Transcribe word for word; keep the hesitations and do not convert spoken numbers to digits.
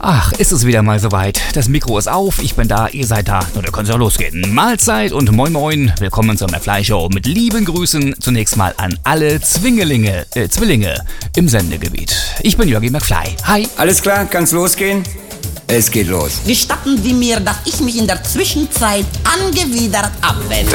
Ach, ist es wieder mal soweit. Das Mikro ist auf, ich bin da, ihr seid da. Nun, dann kann es ja losgehen. Mahlzeit und moin moin. Willkommen zur McFly-Show mit lieben Grüßen zunächst mal an alle Zwingelinge, äh, Zwillinge im Sendegebiet. Ich bin Jörgi McFly. Hi. Alles klar, kann's losgehen? Es geht los. Gestatten Sie mir, dass ich mich in der Zwischenzeit angewidert abwende.